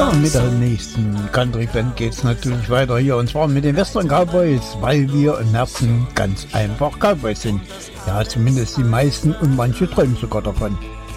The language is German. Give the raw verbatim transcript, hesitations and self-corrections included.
Ja, mit der nächsten Country-Band geht's natürlich weiter hier, und zwar mit den Western Cowboys, weil wir im Herzen ganz einfach Cowboys sind. Ja, zumindest die meisten, und manche träumen sogar davon.